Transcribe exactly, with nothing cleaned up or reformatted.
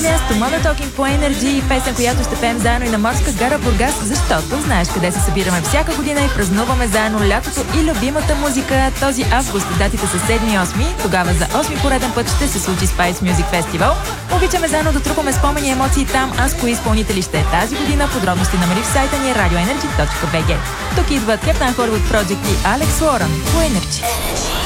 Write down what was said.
Място Mother Talking по Energy, песен, която ще пеем заедно и на Морска гара Бургас, защото знаеш къде се събираме всяка година и празнуваме заедно лятото и любимата музика. Този август датите са седми и осми, тогава за осми пореден път ще се случи Spice Music Festival. Обичаме заедно да трупаме спомени и емоции там, а с кои изпълнители ще е тази година. Подробности намери в сайта ни радио енерджи точка би джи. Тук идват Captain Hollywood Project и Алекс Лоран по Energy.